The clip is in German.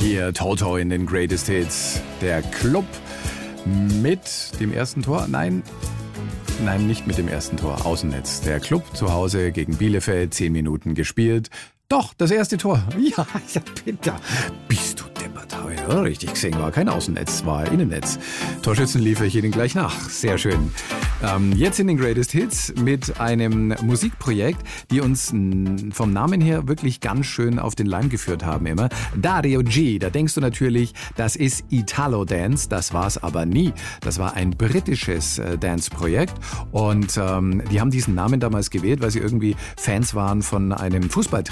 Hier Toto in den Greatest Hits. Der Club mit dem ersten Tor. Nein, nicht mit dem ersten Tor. Außennetz. Der Club zu Hause gegen Bielefeld. 10 Minuten gespielt. Doch, das erste Tor. Ja, bitte. Bist du deppert. Ja, richtig gesehen. War kein Außennetz, war Innennetz. Torschützen liefere ich Ihnen gleich nach. Sehr schön. Jetzt in den Greatest Hits mit einem Musikprojekt, die uns vom Namen her wirklich ganz schön auf den Leim geführt haben immer. Dario G. Da denkst du natürlich, das ist Italo Dance. Das war es aber nie. Das war ein britisches Dance-Projekt. Und die haben diesen Namen damals gewählt, weil sie irgendwie Fans waren von einem Fußballtrainer.